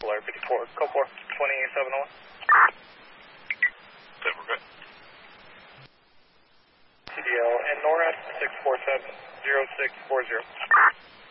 Blair 54, code 4, 2701. Okay, we're good. TDL and NORAD 6470640.